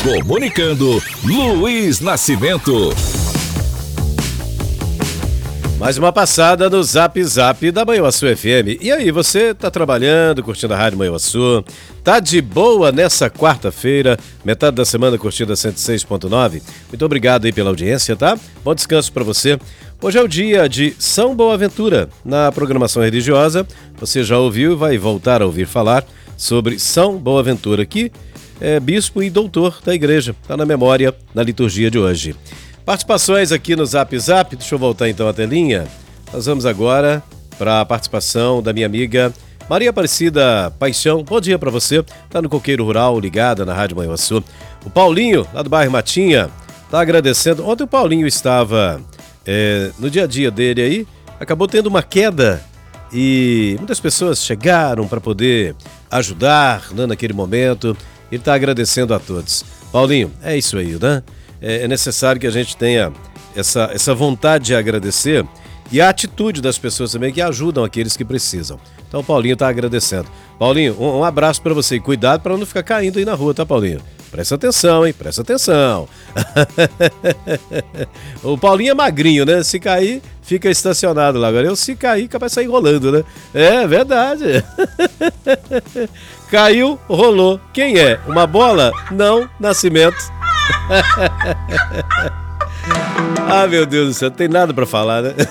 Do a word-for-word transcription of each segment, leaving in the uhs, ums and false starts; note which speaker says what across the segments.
Speaker 1: Comunicando, Luiz Nascimento.
Speaker 2: Mais uma passada no Zap Zap da Manhuaçu F M. E aí, você tá trabalhando, curtindo a Rádio Manhuaçu? Tá de boa nessa quarta-feira, metade da semana curtindo a cento e seis ponto nove? Muito obrigado aí pela audiência, tá? Bom descanso pra você. Hoje é o dia de São Boaventura. Na programação religiosa, você já ouviu e vai voltar a ouvir falar sobre São Boaventura, que é bispo e doutor da igreja. Está na memória, na liturgia de hoje. Participações aqui no Zap Zap. Deixa eu voltar então a telinha. Nós vamos agora para a participação da minha amiga Maria Aparecida Paixão. Bom dia para você. Está no Coqueiro Rural, ligada na Rádio Manhuaçu. O Paulinho, lá do bairro Matinha, está agradecendo. Ontem o Paulinho estava é, no dia a dia dele aí, acabou tendo uma queda e muitas pessoas chegaram para poder ajudar, né, naquele momento. Ele está agradecendo a todos. Paulinho, é isso aí, né? É necessário que a gente tenha essa, essa vontade de agradecer e a atitude das pessoas também que ajudam aqueles que precisam. Então o Paulinho está agradecendo. Paulinho, um, um abraço para você e cuidado para não ficar caindo aí na rua, tá, Paulinho? Presta atenção, hein? Presta atenção. O Paulinho é magrinho, né? Se cair, fica estacionado lá. Agora eu, se cair, capaz de sair rolando, né? É verdade. Caiu, rolou. Quem é? Uma bola? Não, Nascimento. Ah, meu Deus do céu, não tem nada pra falar, né?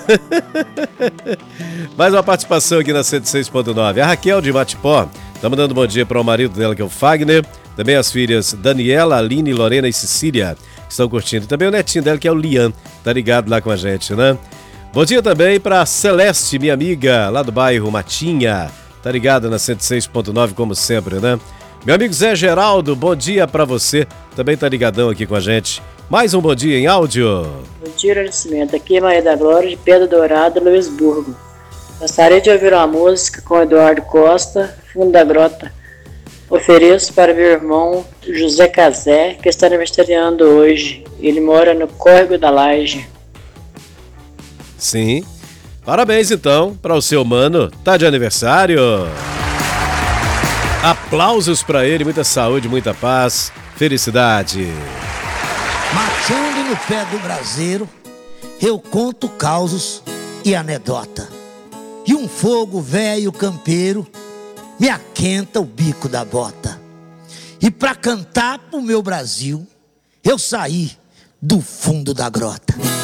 Speaker 2: Mais uma participação aqui na cento e seis ponto nove. A Raquel de Matipó tá mandando bom dia para o marido dela, que é o Fagner. Também as filhas Daniela, Aline, Lorena e Cecília, que estão curtindo. Também o netinho dela, que é o Lian, tá ligado lá com a gente, né? Bom dia também para Celeste, minha amiga, lá do bairro Matinha. Tá ligado na cento e seis ponto nove, como sempre, né? Meu amigo Zé Geraldo, bom dia pra você. Também tá ligadão aqui com a gente. Mais um bom dia em áudio.
Speaker 3: Bom dia, Nascimento. Aqui é Maria da Glória, de Pedra Dourada, Luisburgo. Gostaria de ouvir uma música com Eduardo Costa, Fundo da Grota. Ofereço para meu irmão José Cazé, que está aniversariando hoje. Ele mora no Córrego da Laje.
Speaker 2: Sim. Parabéns, então, para o seu mano. Tá de aniversário. Aplausos para ele, muita saúde, muita paz, felicidade.
Speaker 4: Marchando no pé do braseiro, eu conto causos e anedota. E um fogo velho campeiro me aquenta o bico da bota. E pra cantar pro meu Brasil, eu saí do fundo da grota.